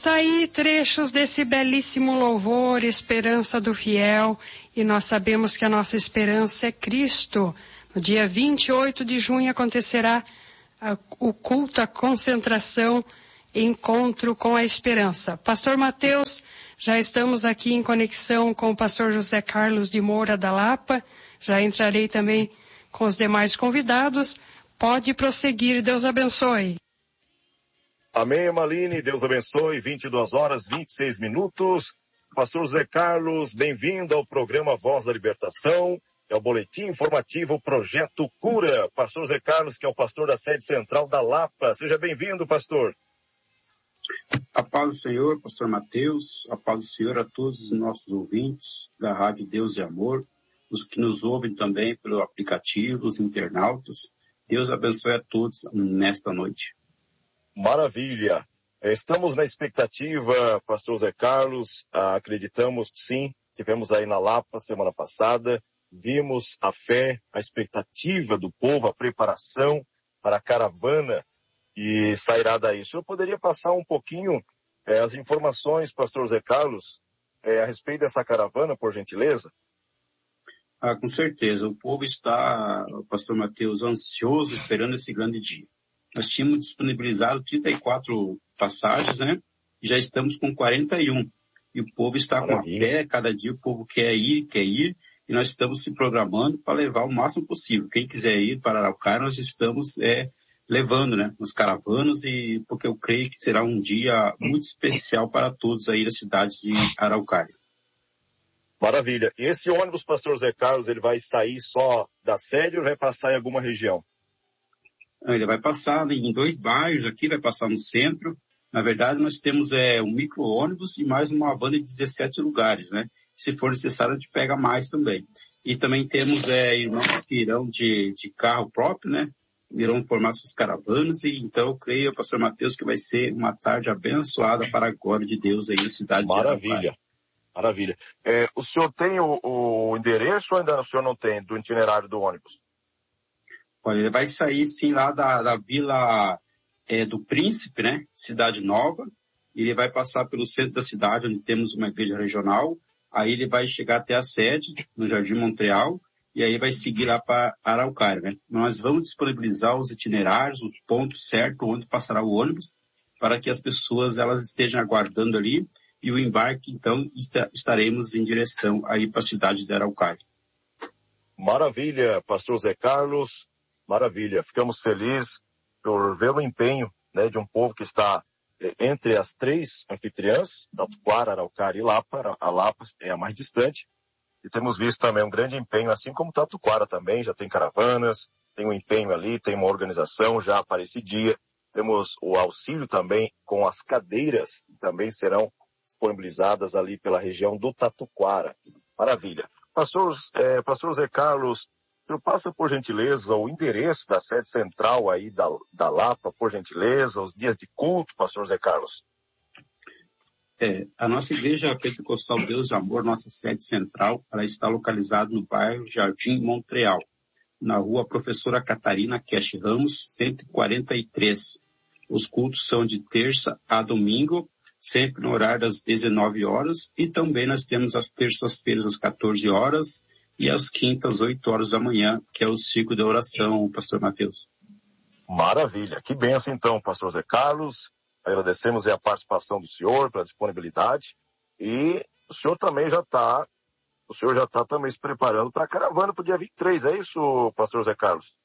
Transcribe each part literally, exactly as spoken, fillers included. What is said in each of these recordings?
Está aí trechos desse belíssimo louvor, Esperança do Fiel, e nós sabemos que a nossa esperança é Cristo. No dia vinte e oito de junho acontecerá a, o culto, a concentração, encontro com a esperança. Pastor Mateus, já estamos aqui em conexão com o pastor José Carlos de Moura da Lapa, já entrarei também com os demais convidados. Pode prosseguir, Deus abençoe. Amém, Maline, Deus abençoe, vinte e duas horas, vinte e seis minutos. Pastor Zé Carlos, bem-vindo ao programa Voz da Libertação, é o boletim informativo Projeto Cura. Pastor Zé Carlos, que é o pastor da sede central da Lapa. Seja bem-vindo, pastor. A paz do Senhor, pastor Mateus, a paz do Senhor a todos os nossos ouvintes da Rádio Deus e Amor, os que nos ouvem também pelo aplicativo, os internautas. Deus abençoe a todos nesta noite. Maravilha. Estamos na expectativa, pastor Zé Carlos, acreditamos sim, tivemos aí na Lapa semana passada, vimos a fé, a expectativa do povo, a preparação para a caravana e sairá daí. O senhor poderia passar um pouquinho eh, as informações, pastor Zé Carlos, eh, a respeito dessa caravana, por gentileza? Ah, com certeza. O povo está, pastor Mateus, ansioso esperando esse grande dia. Nós tínhamos disponibilizado trinta e quatro passagens, né? E já estamos com quarenta e um. E o povo está Maravilha. Com a fé, cada dia o povo quer ir, quer ir, e nós estamos se programando para levar o máximo possível. Quem quiser ir para Araucária, nós estamos é, levando, né? Nos caravanas, e porque eu creio que será um dia muito especial para todos aí da cidade de Araucária. Maravilha. E esse ônibus, pastor Zé Carlos, ele vai sair só da sede ou vai passar em alguma região? Ele vai passar em dois bairros aqui, vai passar no centro. Na verdade, nós temos é, um micro-ônibus e mais uma banda de dezessete lugares, né? Se for necessário, a gente pega mais também. E também temos é, irmãos que irão de, de carro próprio, né? Irão formar suas caravanas. E então, eu creio, pastor Mateus, que vai ser uma tarde abençoada para a glória de Deus aí na cidade Maravilha. de Araucária. Maravilha. É, o senhor tem o, o endereço ou ainda o senhor não tem do itinerário do ônibus? Olha, ele vai sair sim lá da, da Vila é, do Príncipe, né? Cidade Nova. Ele vai passar pelo centro da cidade, onde temos uma igreja regional. Aí ele vai chegar até a sede, no Jardim Montreal, e aí vai seguir lá para Araucária, né? Nós vamos disponibilizar os itinerários, os pontos certos onde passará o ônibus, para que as pessoas elas estejam aguardando ali, e o embarque, então, estaremos em direção aí para a cidade de Araucária. Maravilha, pastor Zé Carlos. Maravilha, ficamos felizes por ver o empenho, né, de um povo que está eh, entre as três anfitriãs, Tatuquara, Araucária e Lapa. A Lapa é a mais distante. E temos visto também um grande empenho, assim como Tatuquara também, já tem caravanas, tem um empenho ali, tem uma organização já para esse dia. Temos o auxílio também com as cadeiras, que também serão disponibilizadas ali pela região do Tatuquara. Maravilha. Pastor, eh, pastor Zé Carlos, o senhor passa, por gentileza, o endereço da sede central aí da, da Lapa, por gentileza, os dias de culto, pastor Zé Carlos? É, a nossa igreja Pentecostal Deus e Amor, nossa sede central, ela está localizada no bairro Jardim Montreal, na rua Professora Catarina Cash Ramos, cento e quarenta e três. Os cultos são de terça a domingo, sempre no horário das dezenove horas, e também nós temos as terças-feiras às quatorze horas, e às quintas, oito horas da manhã, que é o ciclo de oração, pastor Mateus. Maravilha. Que bênção então, pastor Zé Carlos. Agradecemos a participação do senhor, pela disponibilidade. E o senhor também já está, o senhor já está também se preparando para a caravana para o dia vinte e três, é isso, pastor Zé Carlos?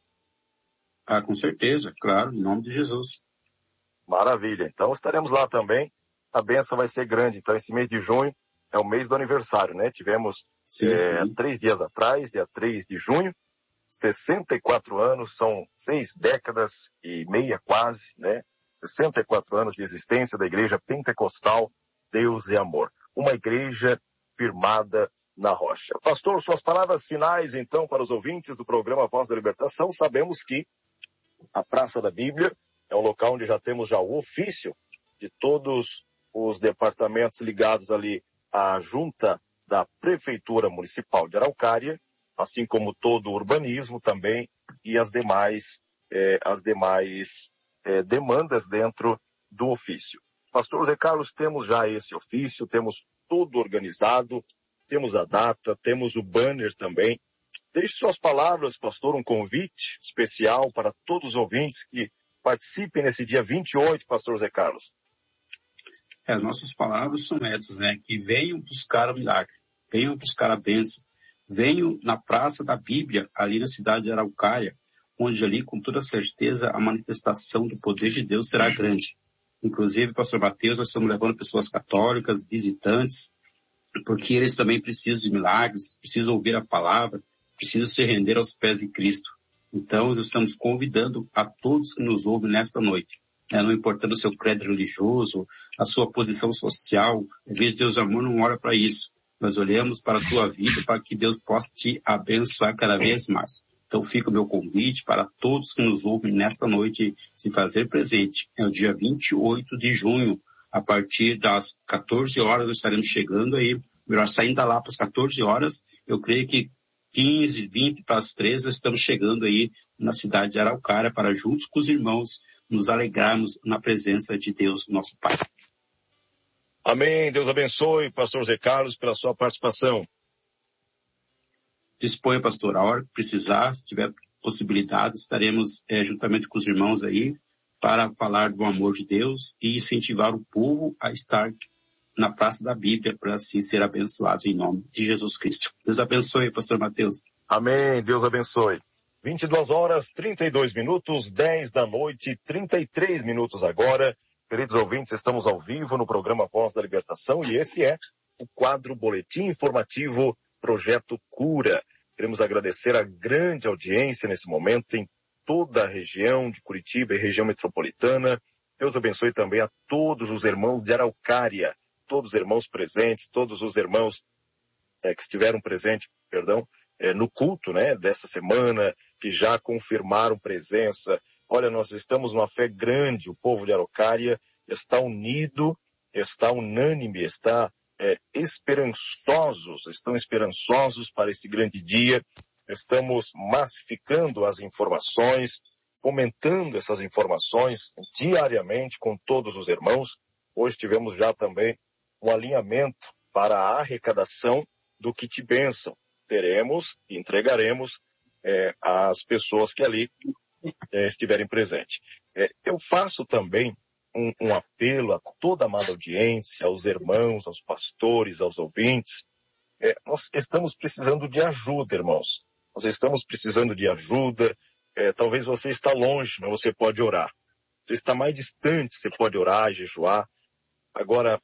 Ah, com certeza, claro, em nome de Jesus. Maravilha. Então estaremos lá também. A bênção vai ser grande. Então esse mês de junho é o mês do aniversário, né? Tivemos sim, é, sim. três dias atrás, dia três de junho, sessenta e quatro anos, são seis décadas e meia quase, né? sessenta e quatro anos de existência da Igreja Pentecostal Deus e Amor. Uma igreja firmada na rocha. Pastor, suas palavras finais, então, para os ouvintes do programa Voz da Libertação. Sabemos que a Praça da Bíblia é um local onde já temos já o ofício de todos os departamentos ligados ali à junta da Prefeitura Municipal de Araucária, assim como todo o urbanismo também e as demais, eh, as demais eh, demandas dentro do ofício. Pastor Zé Carlos, temos já esse ofício, temos tudo organizado, temos a data, temos o banner também. Deixe suas palavras, pastor, um convite especial para todos os ouvintes que participem nesse dia vinte e oito, pastor Zé Carlos. É, as nossas palavras são essas, né? Que venham buscar o milagre, venham buscar a bênção, venham na Praça da Bíblia, ali na cidade de Araucária, onde ali, com toda certeza, a manifestação do poder de Deus será grande. Inclusive, pastor Mateus, nós estamos levando pessoas católicas, visitantes, porque eles também precisam de milagres, precisam ouvir a palavra, precisam se render aos pés de Cristo. Então, nós estamos convidando a todos que nos ouvem nesta noite, né? Não importando o seu credo religioso, a sua posição social, em vez de Deus amor, não olha para isso. Nós olhamos para a tua vida para que Deus possa te abençoar cada vez mais. Então fica o meu convite para todos que nos ouvem nesta noite se fazer presente. É o dia vinte e oito de junho, a partir das quatorze horas nós estaremos chegando aí, melhor saindo lá para as quatorze horas, eu creio que quinze, vinte para as treze nós estamos chegando aí na cidade de Araucária para juntos com os irmãos nos alegrarmos na presença de Deus, nosso Pai. Amém. Deus abençoe, pastor Zé Carlos, pela sua participação. Disponha, pastor, a hora que precisar, se tiver possibilidade, estaremos é, juntamente com os irmãos aí para falar do amor de Deus e incentivar o povo a estar na Praça da Bíblia para assim ser abençoados em nome de Jesus Cristo. Deus abençoe, pastor Mateus. Amém, Deus abençoe. vinte e duas horas, trinta e dois minutos, dez da noite, trinta e três minutos agora. Queridos ouvintes, estamos ao vivo no programa Voz da Libertação e esse é o quadro Boletim Informativo Projeto Cura. Queremos agradecer a grande audiência nesse momento em toda a região de Curitiba e região metropolitana. Deus abençoe também a todos os irmãos de Araucária, todos os irmãos presentes, todos os irmãos é, que estiveram presentes, perdão, é, no culto, né, dessa semana, que já confirmaram presença. Olha, nós estamos numa fé grande, o povo de Araucária está unido, está unânime, está é, esperançosos, estão esperançosos para esse grande dia. Estamos massificando as informações, fomentando essas informações diariamente com todos os irmãos. Hoje tivemos já também um alinhamento para a arrecadação do kit bênção. Teremos e entregaremos é, às pessoas que ali é, estiverem presentes. É, eu faço também um, um apelo a toda a amada audiência, aos irmãos, aos pastores, aos ouvintes. É, nós estamos precisando de ajuda, irmãos. Nós estamos precisando de ajuda. É, talvez você está longe, mas você pode orar. Você está mais distante, você pode orar, jejuar. Agora,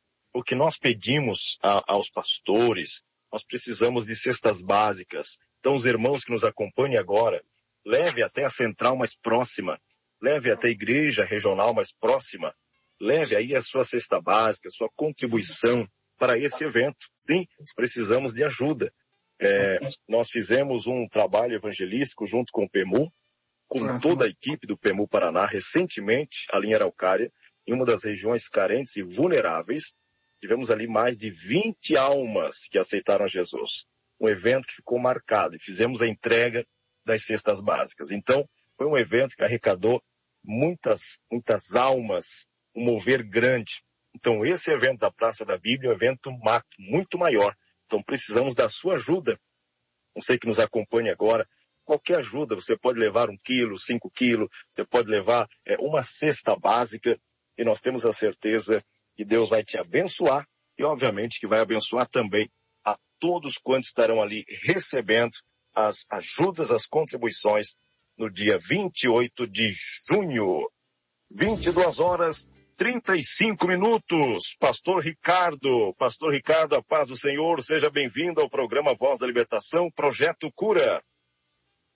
o que nós pedimos a, aos pastores, nós precisamos de cestas básicas. Então, os irmãos que nos acompanham agora, leve até a central mais próxima, leve até a igreja regional mais próxima, leve aí a sua cesta básica, a sua contribuição para esse evento. Sim, precisamos de ajuda. É, nós fizemos um trabalho evangelístico junto com o PEMU, com toda a equipe do PEMU Paraná, recentemente, ali em Araucária, em uma das regiões carentes e vulneráveis. Tivemos ali mais de vinte almas que aceitaram Jesus. Um evento que ficou marcado e fizemos a entrega das cestas básicas. Então, foi um evento que arrecadou muitas, muitas almas, um mover grande. Então, esse evento da Praça da Bíblia é um evento muito maior. Então, precisamos da sua ajuda. Não sei que nos acompanhe agora. Qualquer ajuda, você pode levar um quilo, cinco quilos, você pode levar é, uma cesta básica. E nós temos a certeza que Deus vai te abençoar e, obviamente, que vai abençoar também a todos quantos estarão ali recebendo as ajudas, as contribuições no dia vinte e oito de junho. vinte e duas horas, trinta e cinco minutos. Pastor Ricardo, Pastor Ricardo, a paz do Senhor, seja bem-vindo ao programa Voz da Libertação, Projeto Cura.